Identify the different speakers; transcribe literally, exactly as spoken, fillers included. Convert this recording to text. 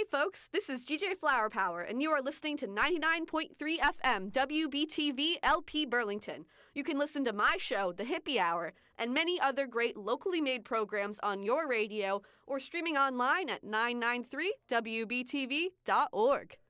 Speaker 1: folks, this is G J Flower Power, and you are listening to ninety-nine point three F M W B T V L P Burlington. You can listen to my show, The Hippie Hour, and many other great locally made programs on your radio or streaming online at nine nine three W B T V dot org.